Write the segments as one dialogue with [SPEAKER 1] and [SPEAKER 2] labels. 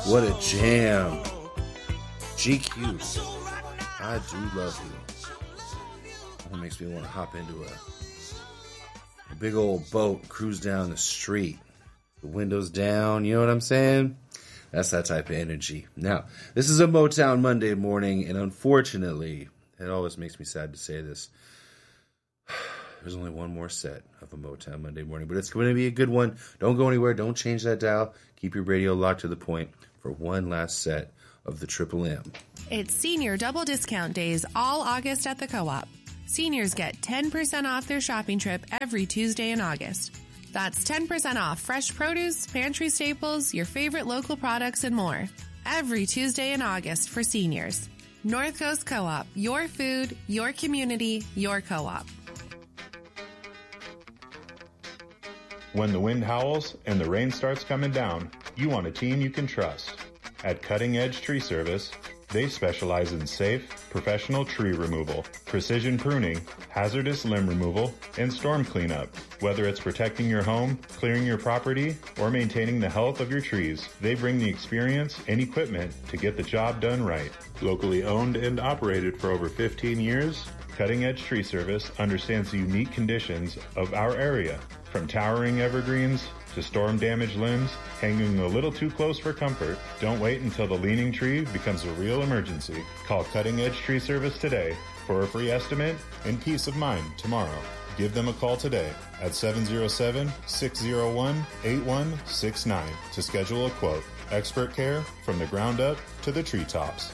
[SPEAKER 1] What a jam. GQ. I do love you. That makes me want to hop into a big old boat, cruise down the street. The windows down, you know what I'm saying? That's that type of energy. Now, this is a Motown Monday morning, and unfortunately, it always makes me sad to say this, there's only one more set of a Motown Monday morning, but it's going to be a good one. Don't go anywhere. Don't change that dial. Keep your radio locked to the point for one last set of the Triple M.
[SPEAKER 2] It's senior double discount days all August at the Co-op. Seniors get 10% off their shopping trip every Tuesday in August. That's 10% off fresh produce, pantry staples, your favorite local products, and more. Every Tuesday in August for seniors. North Coast Co-op. Your food, your community, your co-op.
[SPEAKER 3] When the wind howls and the rain starts coming down, you want a team you can trust. At Cutting Edge Tree Service, they specialize in safe, professional tree removal, precision pruning, hazardous limb removal, and storm cleanup. Whether it's protecting your home, clearing your property, or maintaining the health of your trees, they bring the experience and equipment to get the job done right. Locally owned and operated for over 15 years, Cutting Edge Tree Service understands the unique conditions of our area, from towering evergreens to storm-damaged limbs hanging a little too close for comfort. Don't wait until the leaning tree becomes a real emergency. Call Cutting Edge Tree Service today for a free estimate and peace of mind tomorrow. Give them a call today at 707-601-8169 to schedule a quote. Expert care from the ground up to the treetops.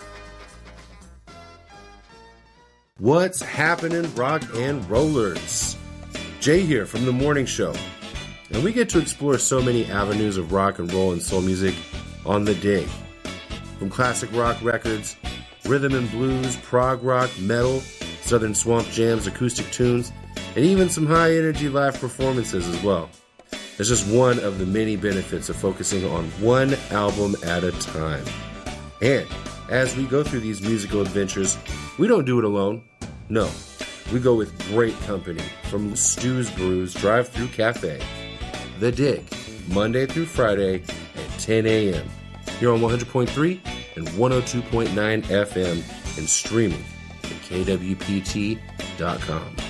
[SPEAKER 1] What's happening, rock and rollers? Jay here from The Morning Show. And we get to explore so many avenues of rock and roll and soul music on the day. From classic rock records, rhythm and blues, prog rock, metal, southern swamp jams, acoustic tunes, and even some high energy live performances as well. It's just one of the many benefits of focusing on one album at a time. And as we go through these musical adventures, we don't do it alone. No, we go with great company from Stu's Brews Drive-Thru Cafe. The Dig, Monday through Friday at 10 a.m. Here on 100.3 and 102.9 FM and streaming at kwpt.com.